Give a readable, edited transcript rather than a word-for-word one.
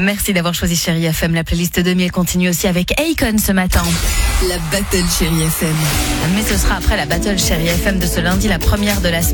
Merci d'avoir choisi Chérie FM. La playlist 2000 continue aussi avec Akon ce matin. La Battle Chérie FM. Mais ce sera après la Battle Chérie FM de ce lundi, la première de la semaine.